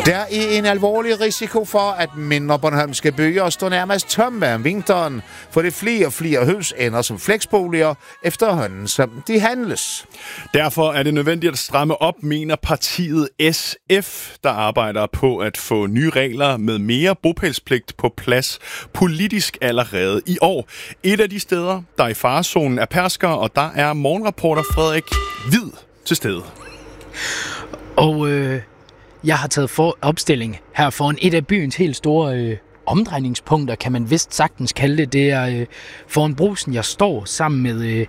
Der er en alvorlig risiko for, at mindre bornholmske byer står nærmest tomme om vinteren, for det flere og flere hus ender som fleksboliger efterhånden, som de handles. Derfor er det nødvendigt at stramme op, mener partiet SF, der arbejder på at få nye regler med mere bopælspligt på plads politisk allerede i år. Et af de steder, der er i farezonen, er Persker, og der er morgenreporter Frederik Hvid til stede. Og jeg har taget opstilling her foran et af byens helt store omdrejningspunkter, kan man vist sagtens kalde det. Det er foran Brugsen, jeg står sammen med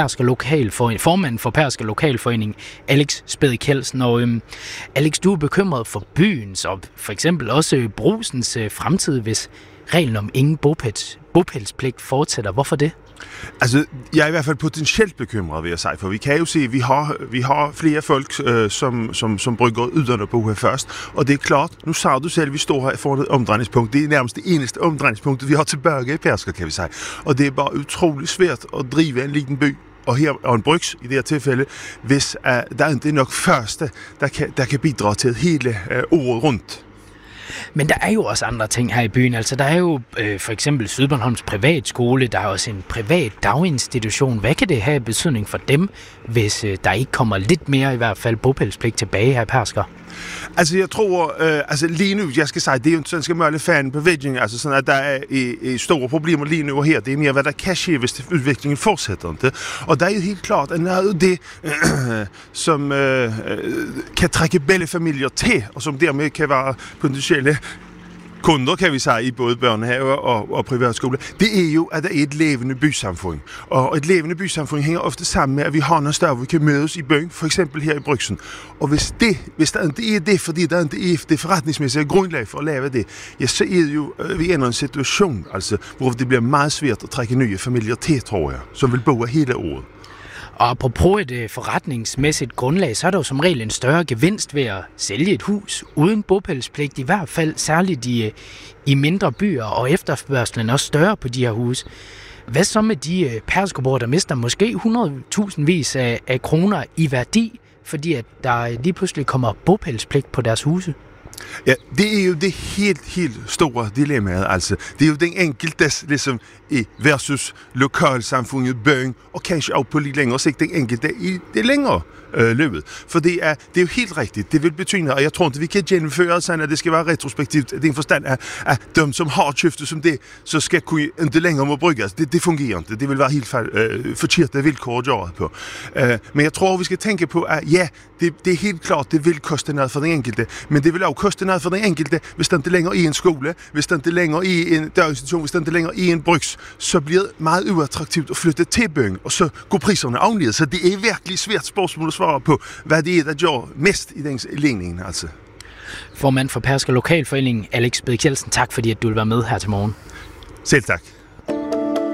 formanden for Persker Lokalforening, Alex Spæde-Kjeldsen. Og Alex, du er bekymret for byens og for eksempel også Brugsens fremtid, hvis reglen om ingen bopælspligt fortsætter. Hvorfor det? Altså, jeg er i hvert fald potentielt bekymret, vil jeg sige, for vi kan jo se, at vi har flere folk, som brygger yderne bo her først, og det er klart, nu sagde du selv, at vi står her foran et omdrejningspunkt. Det er nærmest det eneste omdrejningspunkt, vi har tilbage i Persker, kan vi sige. Og det er bare utrolig svært at drive en liten by, og her og en Brygs i det her tilfælde, hvis der ikke er nok første, der kan bidrage til hele året rundt. Men der er jo også andre ting her i byen. Altså, der er jo for eksempel Sydbornholms privatskole, der er også en privat daginstitution. Hvad kan det have betydning for dem, hvis der ikke kommer lidt mere, i hvert fald, bopælspligt tilbage her i Persker? Altså, jeg tror, lige nu, jeg skal sige, det er jo sådan skal mølle fan på væggen, altså sådan, at der er store problemer lige nu og her. Det er mere, hvad der kan ske, hvis udviklingen fortsætter. Ikke? Og der er jo helt klart, at noget af det, som kan trække bellefamilier til, og som dermed kan være potentielle kunder, kan vi sige, i både børnehaver og privatskoler, det er jo, at der er et levende bysamfund. Og et levende bysamfund hænger ofte sammen med, at vi har nogle steder, hvor vi kan mødes i byen, for eksempel her i Brygsen. Og hvis der ikke er det, fordi der ikke er det forretningsmæssige grundlag for at lave det, ja, så er det jo, vi ender en situation, altså, hvor det bliver meget svært at trække nye familier til, tror jeg, som vil bo hele året. Og apropos et forretningsmæssigt grundlag, så er der jo som regel en større gevinst ved at sælge et hus uden bopælspligt, i hvert fald særligt i mindre byer, og efterspørgslen er også større på de her huse. Hvad så med de perskerborgere, der mister måske 100.000 vis af kroner i værdi, fordi at der lige pludselig kommer bopælspligt på deres huse? Ja, det er jo det helt store dilemmaet, altså. Det er jo den enkeltes, ligesom, versus lokalsamfundet, byen, og kanskje også på lidt længere sigt, den enkelte i det længere løbet. For det er jo helt rigtigt. Det vil betyde, og jeg tror ikke, vi kan gennemføre sådan, at det skal være retrospektivt. Det er en forstand, at de, som har købt som det, så skal kunne ikke længere må brygges. Det fungerer ikke. Det vil være helt forkerte vilkår at gøre på. Men jeg tror, vi skal tænke på, at ja, det er helt klart, det vil koste noget for den enkelte, men det vil også koste noget for den enkelte, hvis den ikke længere er i en skole, hvis den ikke længere er i en daginstitution, hvis den ikke længere er i en Brygs, så bliver det meget uattraktivt at flytte til byen, og så går priserne afledes. Så det er virkelig svært spørgsmål at svare på, hvad det er, der gør mest i den ligningen, altså. Formand for Persker Lokalforening, Alex Spæde-Kjeldsen, tak fordi at du vil være med her til morgen. Selv tak.